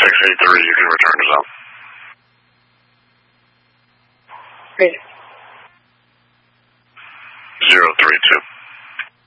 683, you can return to zone. Great. 032.